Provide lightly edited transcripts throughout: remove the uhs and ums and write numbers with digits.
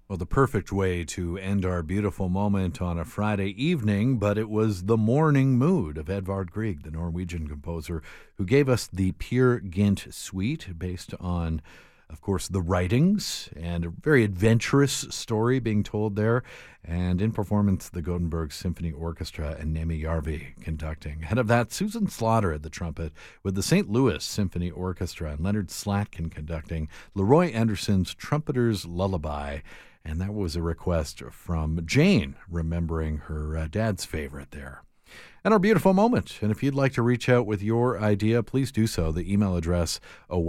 Well, the perfect way to end our beautiful moment on a Friday evening, but it was The Morning Mood of Edvard Grieg, the Norwegian composer, who gave us the Peer Gynt Suite based on, of course, the writings, and a very adventurous story being told there. And in performance, the Gothenburg Symphony Orchestra and Nemi Järvi conducting. Ahead of that, Susan Slaughter at the trumpet with the St. Louis Symphony Orchestra and Leonard Slatkin conducting Leroy Anderson's Trumpeter's Lullaby. And that was a request from Jane, remembering her dad's favorite there. And our beautiful moment. And if you'd like to reach out with your idea, please do so. The email address,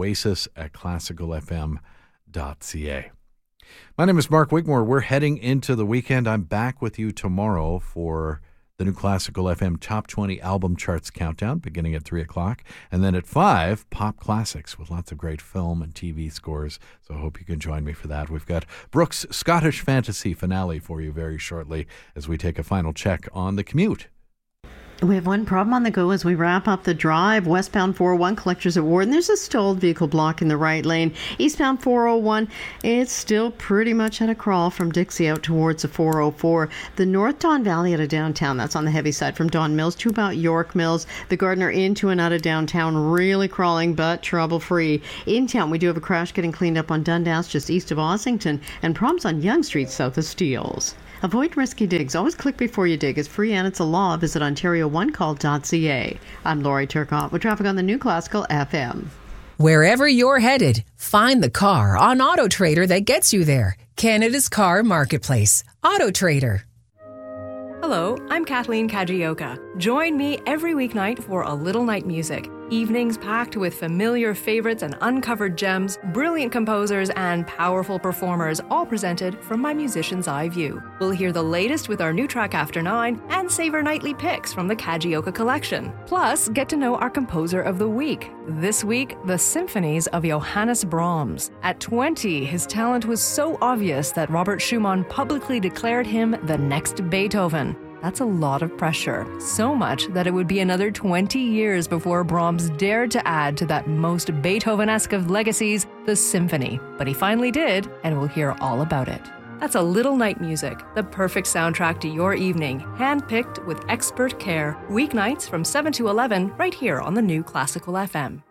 oasis@classicalfm.ca. My name is Mark Wigmore. We're heading into the weekend. I'm back with you tomorrow for the new Classical FM Top 20 Album Charts Countdown, beginning at 3 o'clock. And then at 5, Pop Classics with lots of great film and TV scores. So I hope you can join me for that. We've got Brooks' Scottish Fantasy finale for you very shortly as we take a final check on the commute. We have one problem on the go as we wrap up the drive. Westbound 401 Collectors at Warden. There's a stalled vehicle blocking the right lane. Eastbound 401, it's still pretty much at a crawl from Dixie out towards the 404. The North Don Valley out of downtown, that's on the heavy side from Don Mills to about York Mills. The Gardner into and out of downtown, really crawling but trouble-free. In town, we do have a crash getting cleaned up on Dundas just east of Ossington and problems on Yonge Street south of Steeles. Avoid risky digs. Always click before you dig. It's free and it's a law. Visit OntarioOneCall.ca. I'm Lori Turcotte with traffic on the new Classical FM. Wherever you're headed, find the car on Auto Trader that gets you there. Canada's car marketplace. Auto Trader. Hello, I'm Kathleen Kajioka. Join me every weeknight for A Little Night Music. Evenings packed with familiar favorites and uncovered gems, brilliant composers, and powerful performers, all presented from my musician's eye view. We'll hear the latest with our new track After 9 and savor nightly picks from the Kajioka collection. Plus, get to know our composer of the week. This week, the symphonies of Johannes Brahms. At 20, his talent was so obvious that Robert Schumann publicly declared him the next Beethoven. That's a lot of pressure. So much that it would be another 20 years before Brahms dared to add to that most Beethoven-esque of legacies, the symphony. But he finally did, and we'll hear all about it. That's A Little Night Music, the perfect soundtrack to your evening, handpicked with expert care. Weeknights from 7 to 11, right here on the new Classical FM.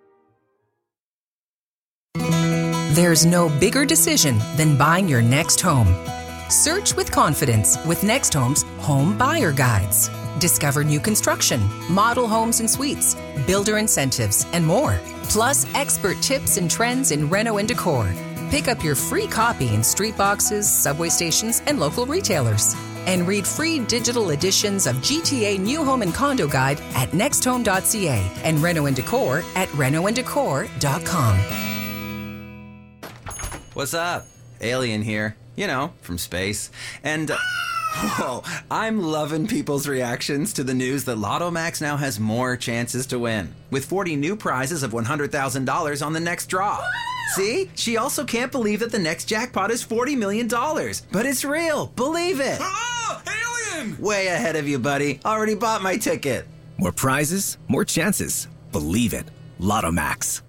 There's no bigger decision than buying your next home. Search with confidence with Next Home's Home Buyer Guides. Discover new construction, model homes and suites, builder incentives, and more. Plus, expert tips and trends in reno and decor. Pick up your free copy in street boxes, subway stations, and local retailers. And read free digital editions of GTA New Home and Condo Guide at nexthome.ca and Reno and Decor at renoanddecor.com. What's up? Alien here. You know, from space. And, whoa, I'm loving people's reactions to the news that Lotto Max now has more chances to win, with 40 new prizes of $100,000 on the next draw. See? She also can't believe that the next jackpot is $40 million. But it's real. Believe it. Oh, alien! Way ahead of you, buddy. Already bought my ticket. More prizes, more chances. Believe it. Lotto Max.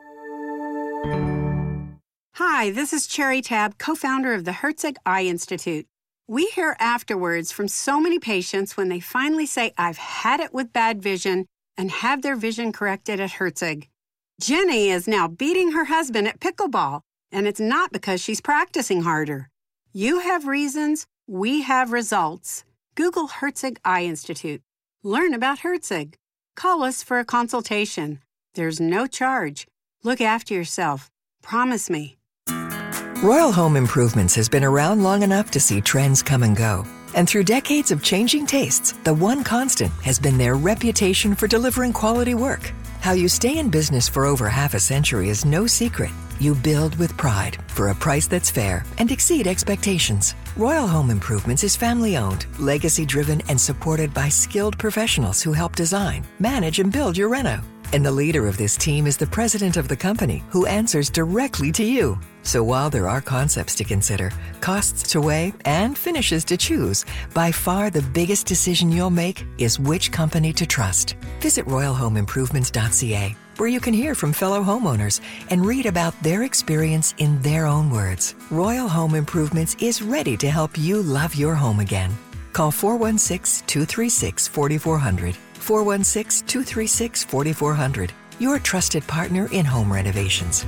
Hi, this is Cherry Tab, co-founder of the Herzig Eye Institute. We hear afterwards from so many patients when they finally say, I've had it with bad vision, and have their vision corrected at Herzig. Jenny is now beating her husband at pickleball, and it's not because she's practicing harder. You have reasons, we have results. Google Herzig Eye Institute. Learn about Herzig. Call us for a consultation. There's no charge. Look after yourself. Promise me. Royal Home Improvements has been around long enough to see trends come and go. And through decades of changing tastes, the one constant has been their reputation for delivering quality work. How you stay in business for over half a century is no secret. You build with pride for a price that's fair and exceed expectations. Royal Home Improvements is family-owned, legacy-driven, and supported by skilled professionals who help design, manage, and build your reno. And the leader of this team is the president of the company, who answers directly to you. So while there are concepts to consider, costs to weigh, and finishes to choose, by far the biggest decision you'll make is which company to trust. Visit royalhomeimprovements.ca where you can hear from fellow homeowners and read about their experience in their own words. Royal Home Improvements is ready to help you love your home again. Call 416-236-4400. 416-236-4400. Your trusted partner in home renovations.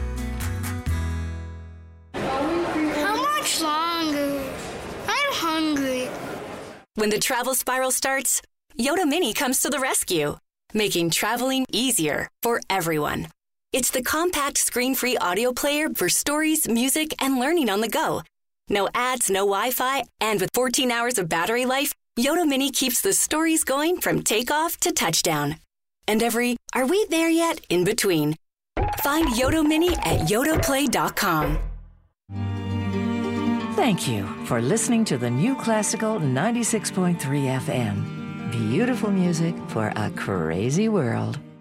How much longer? I'm hungry. When the travel spiral starts, Yoda Mini comes to the rescue, making traveling easier for everyone. It's the compact screen-free audio player for stories, music, and learning on the go. No ads, no Wi-Fi, and with 14 hours of battery life, Yoda Mini keeps the stories going from takeoff to touchdown. And every "are we there yet?" in between. Find Yoda Mini at yodaplay.com. Thank you for listening to the New Classical 96.3 FM. Beautiful music for a crazy world.